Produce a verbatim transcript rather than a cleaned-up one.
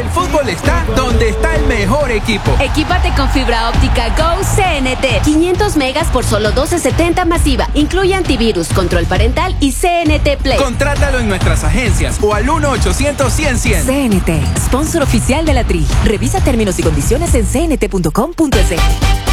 fútbol está donde está el mejor equipo. Equípate con fibra óptica Go C N T. quinientos megas por solo doce setenta masiva. Incluye antivirus, control parental y C N T Play. Contrátalo en nuestras agencias o al uno ochocientos cien cien. C N T, sponsor oficial de la Tri. Revisa términos y condiciones en c n t punto com punto es.